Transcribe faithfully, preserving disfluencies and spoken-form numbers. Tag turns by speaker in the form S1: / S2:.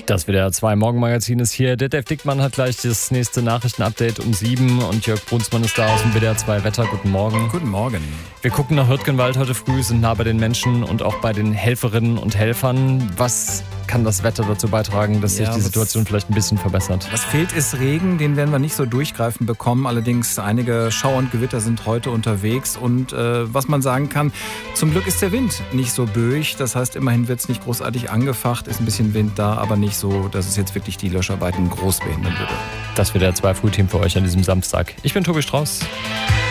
S1: Das W D R zwei Morgenmagazin ist hier. Detlef Dickmann hat gleich das nächste Nachrichtenupdate um sieben und Jörg Brunsmann ist da aus dem W D R zwei Wetter. Guten Morgen.
S2: Guten Morgen.
S1: Wir gucken nach Hürtgenwald heute früh, sind nah bei den Menschen und auch bei den Helferinnen und Helfern. Was kann das Wetter dazu beitragen, dass
S2: Ja,
S1: sich die Situation vielleicht ein bisschen verbessert?
S2: Was fehlt, ist Regen. Den werden wir nicht so durchgreifend bekommen. Allerdings einige Schauer und Gewitter sind heute unterwegs. Und äh, was man sagen kann, zum Glück ist der Wind nicht so böig. Das heißt, immerhin wird es nicht großartig angefacht. Ist ein bisschen Wind da, aber nicht so, dass es jetzt wirklich die Löscharbeiten groß behindern würde.
S1: Das W D R zwei Frühteam für euch an diesem Samstag. Ich bin Tobi Strauß.